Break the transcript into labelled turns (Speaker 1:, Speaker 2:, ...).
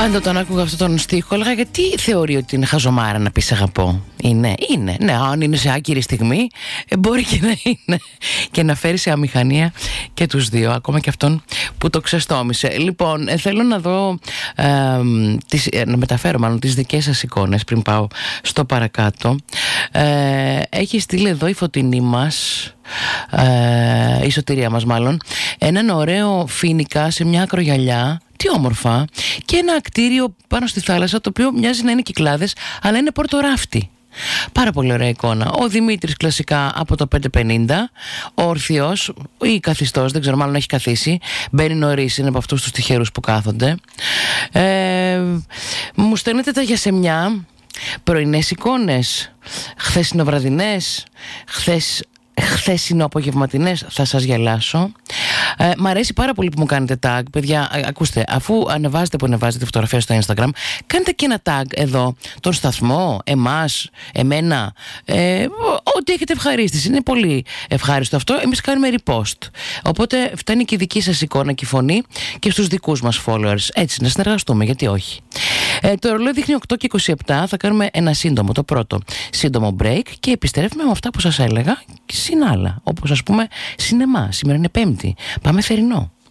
Speaker 1: Πάντα όταν άκουγα αυτόν τον στίχο έλεγα γιατί θεωρεί ότι είναι χαζομάρα να πεις αγαπώ. Είναι. Ναι, αν είναι σε άκυρη στιγμή μπορεί και να είναι. Και να φέρει σε αμηχανία και τους δύο, ακόμα και αυτόν που το ξεστόμησε. Λοιπόν, θέλω να δω, να μεταφέρω μάλλον τις δικές σας εικόνες πριν πάω στο παρακάτω. Έχει στείλει εδώ η Φωτεινή μας, η Σωτηρία μας μάλλον, έναν ωραίο φοίνικα σε μια ακρογιαλιά. Τι όμορφα. Και ένα κτίριο πάνω στη θάλασσα, το οποίο μοιάζει να είναι Κυκλάδες, αλλά είναι πορτοράφτη. Πάρα πολύ ωραία εικόνα. Ο Δημήτρης κλασικά από το 550, ο ορθιός ή καθιστός, δεν ξέρω, μάλλον έχει καθίσει. Μπαίνει νωρίς, είναι από αυτούς τους τυχερούς που κάθονται. Μου στέλνετε τα γιασεμιά, πρωινές εικόνες, χθεσινοβραδινές, χθεσινοαπογευματινές, θα σας γελάσω. Μ' αρέσει πάρα πολύ που μου κάνετε tag. Παιδιά, ακούστε, αφού ανεβάζετε φωτογραφία στο Instagram, κάντε και ένα tag εδώ, τον σταθμό, εμάς, εμένα, ό,τι έχετε ευχαρίστηση. Είναι πολύ ευχάριστο αυτό. Εμείς κάνουμε repost, οπότε φτάνει και η δική σας εικόνα και η φωνή και στους δικούς μας followers. Έτσι, να συνεργαστούμε, γιατί όχι. Το ρολόι δείχνει 8 και 27. Θα κάνουμε ένα το πρώτο σύντομο break και επιστρέφουμε με αυτά που σας έλεγα και συν άλλα, όπως ας πούμε σινεμά. Σήμερα είναι Πέμπτη, πάμε θερινό.